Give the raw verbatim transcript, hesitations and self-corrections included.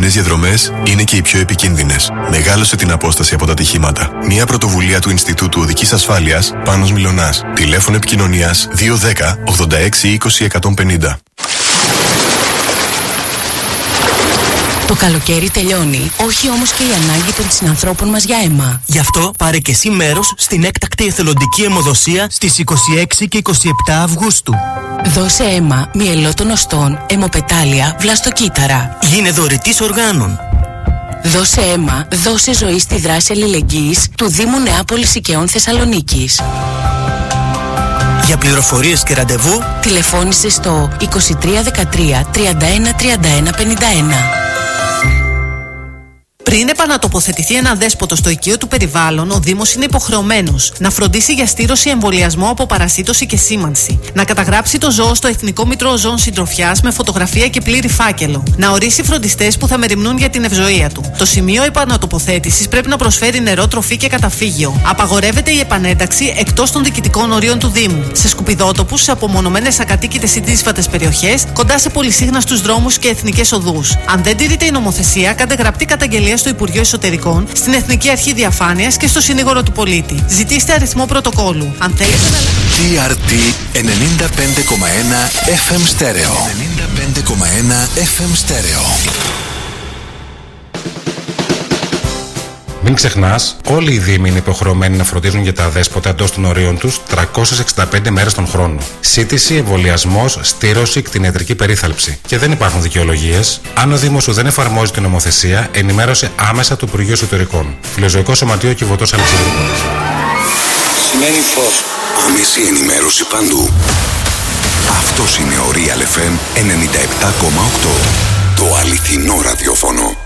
καθημερινές διαδρομές είναι και οι πιο επικίνδυνες. Μεγάλωσε την απόσταση από τα ατυχήματα. Μια πρωτοβουλία του Ινστιτούτου Οδικής Ασφάλειας Πάνος Μιλωνάς. Τηλέφωνο επικοινωνίας δύο ένα μηδέν ογδόντα έξι είκοσι εκατόν πενήντα. Το καλοκαίρι τελειώνει, όχι όμως και η ανάγκη των συνανθρώπων μας για αίμα. Γι' αυτό πάρε και εσύ μέρος στην έκτακτη εθελοντική αιμοδοσία στις είκοσι έξι και είκοσι επτά Αυγούστου. Δώσε αίμα μυελό των οστών, αιμοπετάλια, βλαστοκύτταρα. Γίνε δωρητής οργάνων. Δώσε αίμα, δώσε ζωή στη δράση αλληλεγγύης του Δήμου Νεάπολης Οικαιών Θεσσαλονίκης. Για πληροφορίες και ραντεβού τηλεφώνησε στο είκοσι τρία δεκατρία τριάντα ένα τριάντα ένα πενήντα ένα. Πριν επανατοποθετηθεί ένα δέσποτο στο οικείο του περιβάλλον, ο Δήμος είναι υποχρεωμένος να φροντίσει για στήρωση, εμβολιασμό από παρασίτωση και σήμανση, να καταγράψει το ζώο στο Εθνικό Μητρό Ζώων Συντροφιάς με φωτογραφία και πλήρη φάκελο, να ορίσει φροντιστές που θα μεριμνούν για την ευζοία του. Το σημείο επανατοποθέτησης πρέπει να προσφέρει νερό, τροφή και καταφύγιο. Απαγορεύεται η επανένταξη εκτός των διοικητικών ορίων του Δήμου, σε σκουπιδότοπους, σε απομονωμένες ακατοίκητες ή δύσβατες περιοχές, κοντά σε πολυσύχναστους δρόμους και εθνικές οδούς. Αν δεν τηρείται η νομοθεσία, κάντε γραπτή καταγγελία στο Υπουργείο Εσωτερικών, στην Εθνική Αρχή Διαφάνειας και στο Συνήγορο του Πολίτη. Ζητήστε αριθμό πρωτοκόλου. Αν θέλετε να... τι αρ τι ενενήντα πέντε κόμμα ένα εφ εμ Stereo. ενενήντα πέντε κόμμα ένα εφ εμ Stereo. Μην ξεχνάς, όλοι οι Δήμοι είναι υποχρεωμένοι να φροντίζουν για τα αδέσποτα εντός των ορίων τους τριακόσιες εξήντα πέντε μέρες τον χρόνο. Σύντηση, εμβολιασμός, στήρωση, κτηνιατρική περίθαλψη. Και δεν υπάρχουν δικαιολογίες. Αν ο Δήμος σου δεν εφαρμόζει την νομοθεσία, ενημέρωσε άμεσα το Υπουργείο Εσωτερικών. Φιλοζωικό Σωματείο Κιβωτός Αλεξανδρούπολης. Σημαίνει φως. Άμεση ενημέρωση παντού. Αυτός είναι ο Real εφ εμ ενενήντα επτά κόμμα οκτώ. Το αληθινό ραδιόφωνο.